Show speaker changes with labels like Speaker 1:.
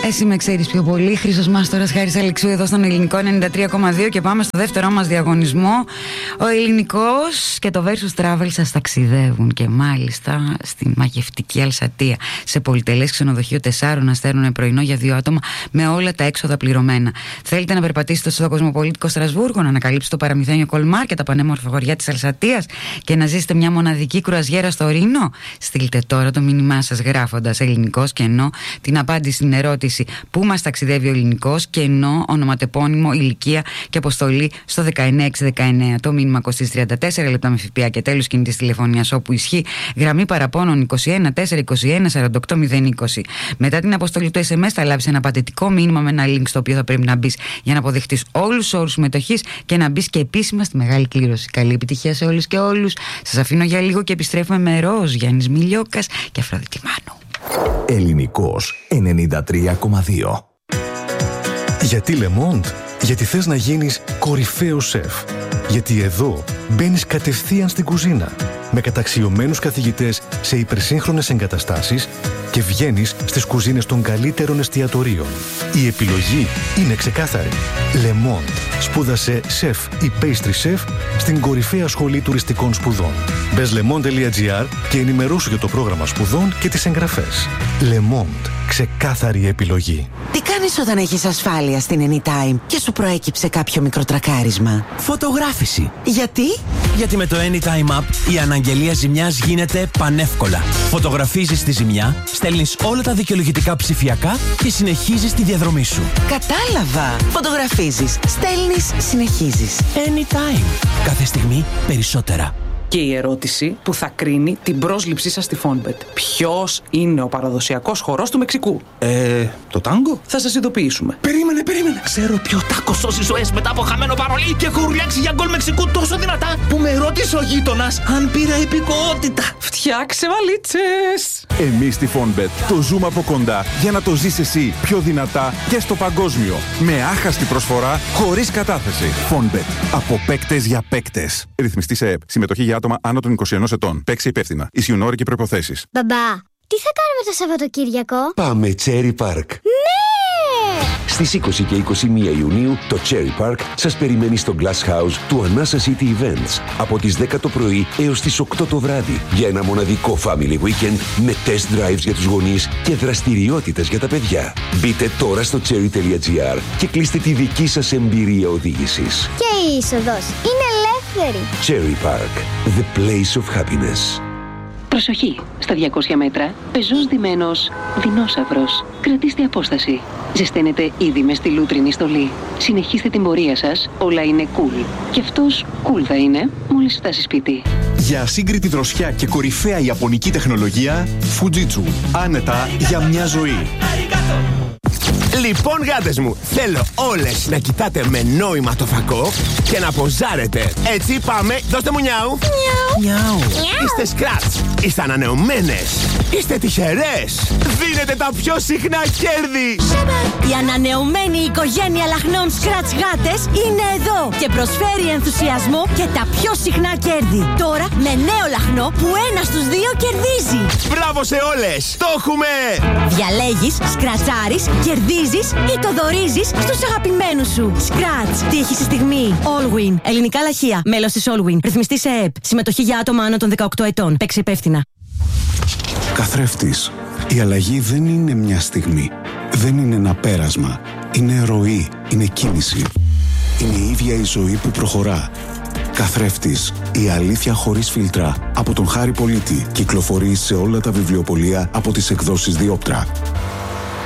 Speaker 1: Εσύ με ξέρεις πιο πολύ. Χρήστος Μάστορας, Χάρης Αλεξού εδώ στον Ελληνικό 93,2 και πάμε στο δεύτερό μας διαγωνισμό. Ο Ελληνικός και το Versus Travel σας ταξιδεύουν και μάλιστα στη μαγευτική Αλσατία, σε πολυτελές ξενοδοχείο 4 αστέρων πρωινό για 2 άτομα με όλα τα έξοδα πληρωμένα. Θέλετε να περπατήσετε στο κοσμοπολίτικο Στρασβούργο, να ανακαλύψετε το παραμυθένιο Κολμάρ και τα πανέμορφα χωριά της Αλσατίας και να ζήσετε μια μοναδική κρουαζιέρα στο Ρήνο? Στείλτε τώρα το μήνυμά σας γράφοντας Ελληνικός και ενώ την απάντηση στην ερώτηση πού μας ταξιδεύει ο Ελληνικός και ενώ ονοματεπώνυμο, ηλικία και αποστολή στο 19619. Το μήνυμα κοστίζει 34 λεπτά με ΦΠΑ και τέλος κινητής τηλεφωνίας όπου ισχύει γραμμή παραπώνων 21 421 48 020. Μετά την αποστολή του SMS θα λάβεις ένα πατετικό μήνυμα με ένα link στο οποίο θα πρέπει να μπεις για να αποδεχτείς όλους τους όρους συμμετοχής και να μπεις και επίσημα στη μεγάλη κλήρωση. Καλή επιτυχία σε όλους και όλους. Σας αφήνω για λίγο και επιστρέφουμε με Ροζ, Γιάννης Μιλιόκας και Αφροδίτη Μάνου.
Speaker 2: Ελληνικός 93,2.
Speaker 3: Γιατί Le Monde? Γιατί θες να γίνεις κορυφαίος σεφ. Γιατί εδώ μπαίνεις κατευθείαν στην κουζίνα με καταξιωμένους καθηγητές σε υπερσύγχρονες εγκαταστάσεις και βγαίνεις στις κουζίνες των καλύτερων εστιατορίων. Η επιλογή είναι ξεκάθαρη. Le Monde. Σπούδασε σεφ ή pastry chef στην κορυφαία σχολή τουριστικών σπουδών. Μπες lemond.gr και ενημερώσου για το πρόγραμμα σπουδών και τις εγγραφές. Le Monde. Ξεκάθαρη επιλογή.
Speaker 4: Τι κάνεις όταν έχεις ασφάλεια στην Anytime και σου προέκυψε κάποιο μικροτρακάρισμα?
Speaker 5: Φωτογράφηση.
Speaker 4: Γιατί?
Speaker 5: Γιατί με το Anytime App η αναγγελία ζημιάς γίνεται πανεύκολα. Φωτογραφίζεις τη ζημιά, στέλνεις όλα τα δικαιολογητικά ψηφιακά και συνεχίζεις τη διαδρομή σου.
Speaker 4: Κατάλαβα. Φωτογραφίζεις, στέλνεις, συνεχίζεις.
Speaker 5: Anytime. Κάθε στιγμή περισσότερα.
Speaker 6: Και η ερώτηση που θα κρίνει την πρόσληψή σας στη Fonbet. Ποιος είναι ο παραδοσιακός χορός του Μεξικού?
Speaker 7: Το τάγκο?
Speaker 6: Θα σας ειδοποιήσουμε.
Speaker 7: Περίμενε. Ξέρω ποιο τάκο σώσει ζωές μετά από χαμένο παρολί και έχω ουρλιάξει για γκολ Μεξικού τόσο δυνατά που με ρώτησε ο γείτονας αν πήρα υπηκότητα.
Speaker 6: Φτιάξε βαλίτσες!
Speaker 8: Εμείς στη Fonbet το ζούμε από κοντά για να το ζεις εσύ πιο δυνατά και στο παγκόσμιο. Με άχαστη προσφορά, χωρίς κατάθεση. Fonbet. Από παίκτες για παίκτες. Ρυθμιστή σε ΕΠ. Συμμετοχή για άτομα άνω των 21 ετών. Παίξει υπεύθυνα. Ισχύουν όροι και προϋποθέσεις.
Speaker 9: Μπαμπά, τι θα κάνουμε το Σαββατοκύριακο?
Speaker 10: Πάμε Cherry Park.
Speaker 9: Ναι!
Speaker 10: Στις 20 και 21 Ιουνίου το Cherry Park σας περιμένει στο Glass House του Anasa City Events από τις 10 το πρωί έως τις 8 το βράδυ για ένα μοναδικό family weekend με test drives για τους γονείς και δραστηριότητες για τα παιδιά. Μπείτε τώρα στο cherry.gr και κλείστε τη δική σας εμπειρία οδήγησης.
Speaker 9: Και η είσοδος είναι ελεύθερη.
Speaker 10: Cherry Park, the place of happiness.
Speaker 11: Προσοχή! Στα 200 μέτρα, πεζός ντυμένος δεινόσαυρος. Κρατήστε απόσταση. Ζεσταίνετε ήδη με στη λούτρινη στολή. Συνεχίστε την πορεία σας, όλα είναι cool. Και αυτός cool θα είναι μόλις φτάσει σπίτι.
Speaker 12: Για ασύγκριτη δροσιά και κορυφαία ιαπωνική τεχνολογία, Fujitsu. Άνετα για μια ζωή.
Speaker 13: Λοιπόν, γάτες μου, θέλω όλες να κοιτάτε με νόημα το φακό και να ποζάρετε. Έτσι, πάμε, δώστε μου νιάου. Νιάου. Είστε σκράτς, είστε ανανεωμένες, είστε τυχερές. Δίνετε τα πιο συχνά κέρδη.
Speaker 14: Η ανανεωμένη οικογένεια λαχνών σκράτς γάτες είναι εδώ και προσφέρει ενθουσιασμό και τα πιο συχνά κέρδη. Τώρα με νέο λαχνό που 1 στους 2 κερδίζει.
Speaker 13: Μπράβο σε όλες, το έχουμε.
Speaker 14: Διαλέγεις, σκρατσάρεις, κερδίζεις ή το δωρίζεις στους αγαπημένους σου. Σκράτς. Τύχη στη στιγμή. Allwin. Ελληνικά λαχεία. Μέλος της Allwin. Ρυθμιστή σε ΕΠ. Συμμετοχή για άτομα άνω των 18 ετών. Παίξει υπεύθυνα.
Speaker 15: Καθρέφτης. Η αλλαγή δεν είναι μια στιγμή. Δεν είναι ένα πέρασμα. Είναι ροή. Είναι κίνηση. Είναι η ίδια η ζωή που προχωρά. Καθρέφτης. Η αλήθεια χωρίς φίλτρα. Από τον Χάρη Πολίτη. Κυκλοφορεί σε όλα τα βιβλιοπωλεία από τις εκδόσεις Διόπτρα.